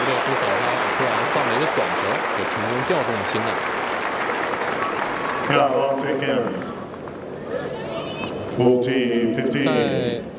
队出手，他突然放了一个短球，也成功调动了心了。 在